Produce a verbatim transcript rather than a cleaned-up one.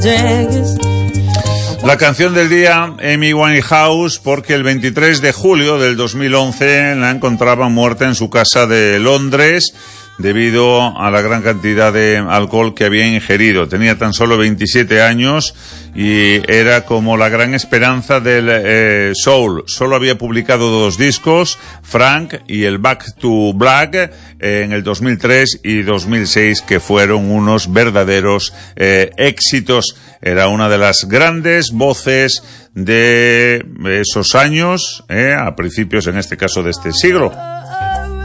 La canción del día, Amy Winehouse, porque el veintitrés de julio del dos mil once la encontraban muerta en su casa de Londres debido a la gran cantidad de alcohol que había ingerido. Tenía tan solo veintisiete años y era como la gran esperanza del eh, soul. Solo había publicado dos discos, Frank y el Back to Black, eh, en el dos mil tres y dos mil seis, que fueron unos verdaderos eh, éxitos. Era una de las grandes voces de esos años, eh, a principios, en este caso, de este siglo.